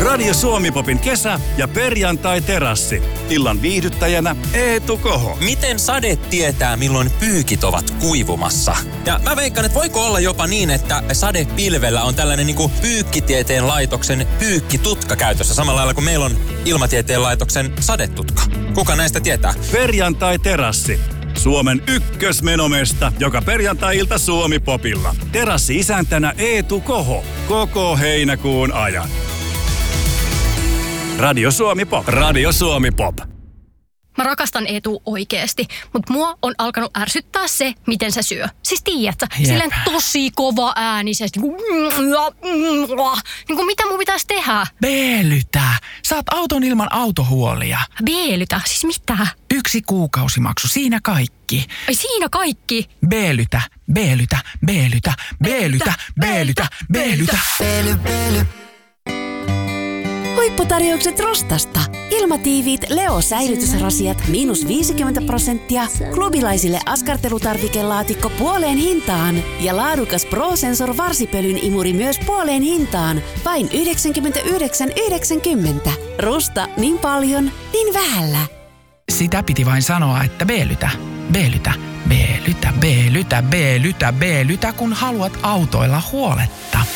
Radio Suomi-popin kesä- ja perjantai-terassi. Illan viihdyttäjänä Eetu Koho. Miten sade tietää, milloin pyykit ovat kuivumassa? Ja mä veikkaan, että voiko olla jopa niin, että sadepilvellä on tällainen niinku pyykkitieteen laitoksen pyykkitutka käytössä, samalla lailla kuin meillä on ilmatieteen laitoksen sadetutka. Kuka näistä tietää? Perjantai-terassi. Suomen ykkösmenomesta joka perjantai-ilta Suomi-popilla. Terassi-isäntänä Eetu Koho. Koko heinäkuun ajan. Radio Suomi-pop. Radio Suomi-pop. Mä rakastan Eetu oikeesti, mutta mua on alkanut ärsyttää se, miten se syö. Siis tiedätkö, silleen tosi kova äänisesti. Niin kuin mitä mun pitäisi tehdä? Beelytä. Saat auton ilman autohuolia. Beelytä? Siis mitä? 1 kuukausimaksu, siinä kaikki. Ai siinä kaikki? Beelytä, beelytä, beelytä, beelytä, beelytä, beelytä. Huipputarjoukset Rostasta. Ilmatiiviit Leo-säilytysrasiat -50%, klubilaisille askartelutarvikelaatikko puoleen hintaan ja laadukas Pro-Sensor varsipölyn imuri myös puoleen hintaan. Vain 99,90. Rusta niin paljon, niin vähällä. Sitä piti vain sanoa, että beelytä, beelytä, beelytä, beelytä, beelytä, beelytä, kun haluat autoilla huoletta.